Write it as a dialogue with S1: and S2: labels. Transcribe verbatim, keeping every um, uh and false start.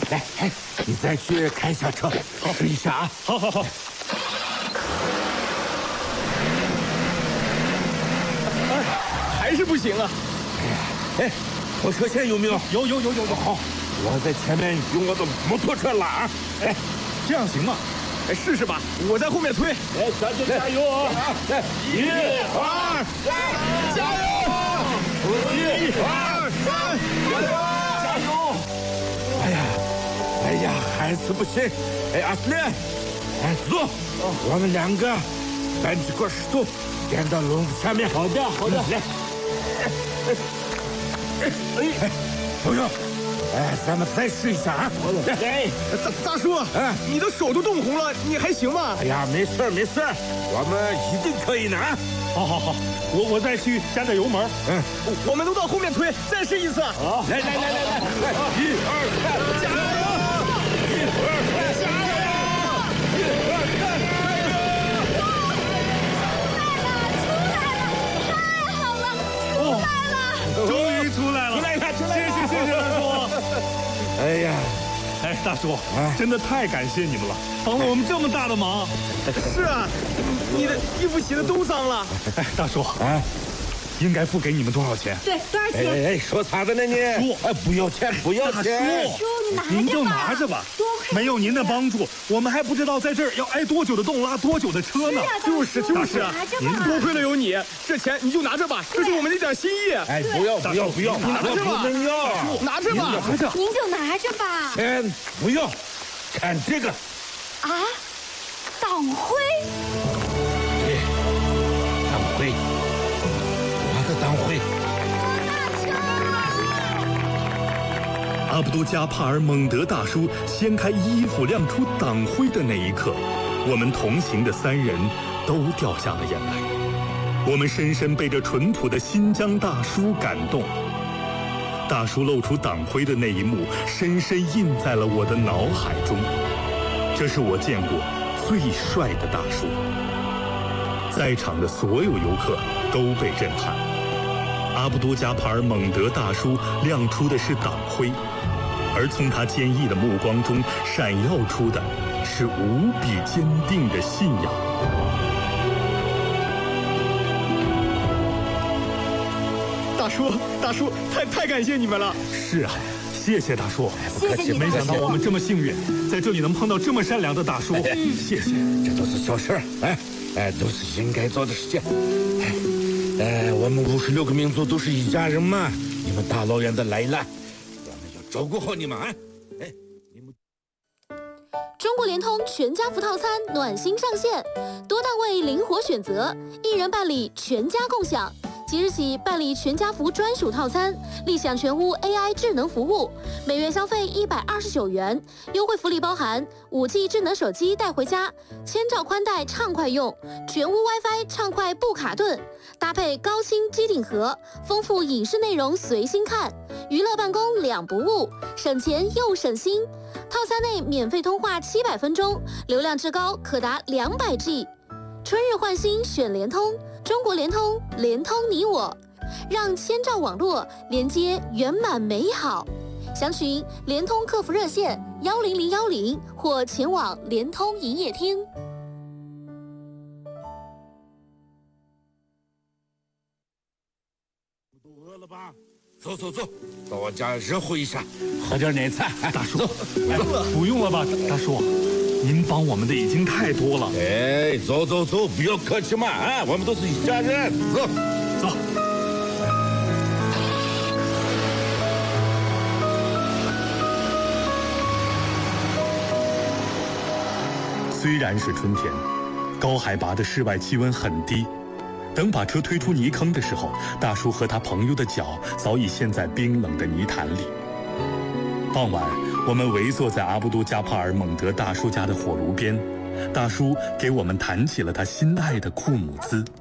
S1: 来，哎，你再去开一下车，试一下啊。
S2: 好好好。哎，还是不行啊！
S1: 哎呀，哎，拖车线有没有？
S2: 有有有有有。
S1: 好，我在前面用我的摩托车拉。哎，
S2: 这样行吗？哎，试试吧，我在后面推。
S1: 哎，加油加油啊！来，一、二、三，加油！一、二、三，加油！加油！哎呀，哎呀，还是不行。哎，阿斯连，哎，走，我们两个搬几块石头垫到笼子下面。
S2: 好的，好的，
S1: 来。哎哎，朋友。哎，咱们再试一下啊！
S2: 哎，大大叔，哎，你的手都冻红了，你还行吗？
S1: 哎呀，没事没事，我们一定可以的啊！
S2: 好好好，我我再去加点油门。嗯，我们都到后面推，再试一次。
S1: 好，来来来来来，一二三，加油！一二三，加油！一二三，加油！
S3: 出来了，出来了，太好了，出来了！
S2: 终于出来了，出来了，出来了！谢谢谢谢大叔。
S1: 哎呀，
S2: 哎，大叔，真的太感谢你们了，帮了我们这么大的忙。是啊，你的衣服洗的都脏了。哎，大叔啊，应该付给你们多少钱？
S3: 对，多少钱？
S1: 哎哎，说啥的呢你？
S2: 叔，
S1: 哎，不要钱，不要钱。
S3: 叔，你拿着吧。
S2: 您就拿着吧。
S3: 多亏
S2: 没有您的帮助，我们还不知道在这儿要挨多久的冻，拉多久的车呢。
S3: 就是
S2: 就是啊，您多亏了有你，这钱你就拿着吧，这是我们的一点心意。
S1: 哎，不要不要不要，
S2: 你拿着吧，
S1: 不能要，
S2: 拿着吧，拿着。
S3: 您就拿着吧。
S1: 钱不要，看这个。
S3: 啊，党徽。
S1: 对，党徽，我的党徽。
S4: 阿卜杜加帕尔蒙德大叔掀开衣服亮出党徽的那一刻，我们同行的三人都掉下了眼泪。我们深深被这淳朴的新疆大叔感动。大叔露出党徽的那一幕，深深印在了我的脑海中。这是我见过最帅的大叔。在场的所有游客都被震撼。阿卜杜加帕尔蒙德大叔亮出的是党徽，而从他坚毅的目光中闪耀出的是无比坚定的信仰。
S2: 大叔，大叔，太太感谢你们了。
S4: 是啊，谢谢大叔。
S1: 不客气，
S4: 没想到我们这么幸运，在这里能碰到这么善良的大叔。嗯，谢谢。
S1: 这都是小事儿，哎哎，都是应该做的事情。哎。哎，我们五十六个民族都是一家人嘛，你们大老远的来了，我们要照顾好你们啊！哎，你们。
S5: 中国联通全家福套餐暖心上线，多档位灵活选择，一人办理，全家共享。即日起办理全家福专属套餐，立享全屋 A I 智能服务，每月消费一百二十九元，优惠福利包含五 G 智能手机带回家，千兆宽带畅快用，全屋 WiFi 畅快不卡顿，搭配高清机顶盒，丰富影视内容随心看，娱乐办公两不误，省钱又省心。套餐内免费通话七百分钟，流量至高可达两百 G。春日换新选联通，中国联通，联通你我，让千兆网络连接圆满美好。详询联通客服热线幺零零幺零或前往联通营业厅。
S1: 都饿了吧？走走走，到我家热乎一下，喝点奶茶。
S4: 大叔，走，不用了吧，大叔。您帮我们的已经太多了。
S1: 哎，走走走，不要客气嘛，啊，我们都是一家人，走走。
S4: 虽然是春天，高海拔的室外气温很低。等把车推出泥坑的时候，大叔和他朋友的脚早已陷在冰冷的泥潭里。傍晚，我们围坐在阿卜杜加帕尔蒙德大叔家的火炉边，大叔给我们谈起了他心爱的库姆兹。